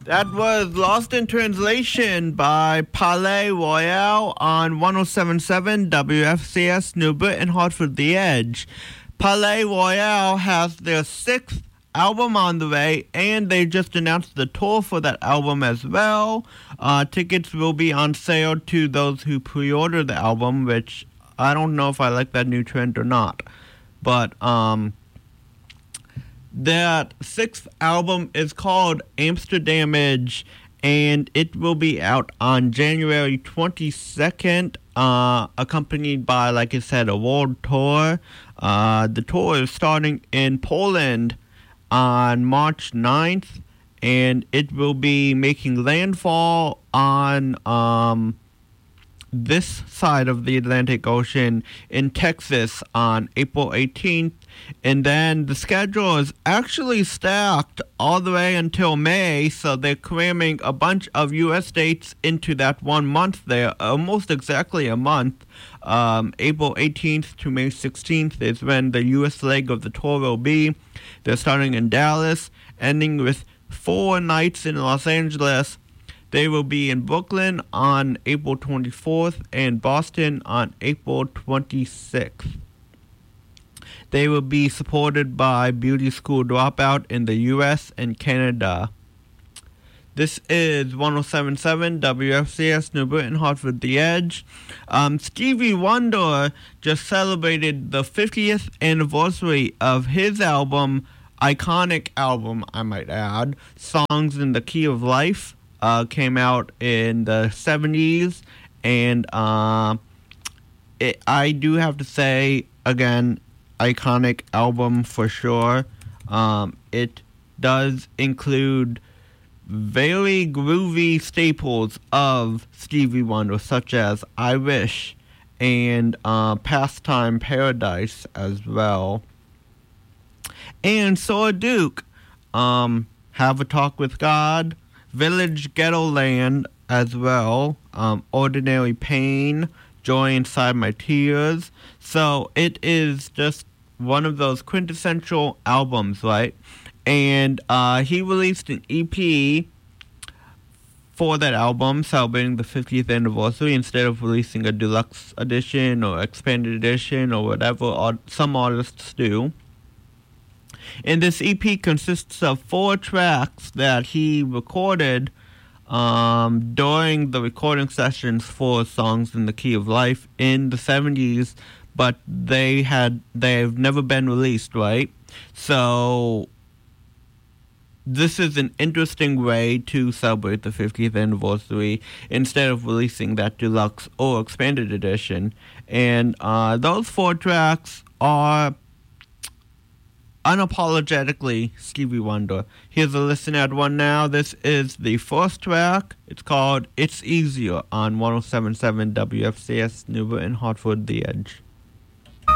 That was Lost in Translation by Palais Royale on 1077 WFCS New Britain, Hartford, The Edge. Palais Royale has their sixth album on the way, and they just announced the tour for that album as well. Tickets will be on sale to those who pre-order the album, which I don't know if I like that new trend or not. But, that sixth album is called Amsterdamage, and it will be out on January 22nd, accompanied by, like I said, a world tour. The tour is starting in Poland on March 9th, and it will be making landfall on this side of the Atlantic Ocean in Texas on April 18th. And then the schedule is actually stacked all the way until May, so they're cramming a bunch of U.S. dates into that 1 month there, almost exactly a month. April 18th to May 16th is when the U.S. leg of the tour will be. They're starting in Dallas, ending with 4 nights in Los Angeles. They will be in Brooklyn on April 24th and Boston on April 26th. They will be supported by Beauty School Dropout in the U.S. and Canada. This is 1077 WFCS New Britain, Hartford, The Edge. Stevie Wonder just celebrated the 50th anniversary of his album, iconic album, I might add, Songs in the Key of Life. Came out in the 70s, and I do have to say, again, iconic album for sure. It does include very groovy staples of Stevie Wonder, such as I Wish and Pastime Paradise as well. And Sora Duke, Have a Talk with God, Village Ghetto Land as well, Ordinary Pain, Joy Inside My Tears. So it is just one of those quintessential albums, right? And he released an EP for that album celebrating the 50th anniversary instead of releasing a deluxe edition or expanded edition or whatever some artists do. And this EP consists of 4 tracks that he recorded during the recording sessions for Songs in the Key of Life in the 70s, but they've never been released, right? So this is an interesting way to celebrate the 50th anniversary instead of releasing that deluxe or expanded edition. And those 4 tracks are unapologetically Stevie Wonder. Here's a listen at one now. This is the first track. It's called It's Easier on 1077 WFCS New Britain, Hartford, The Edge.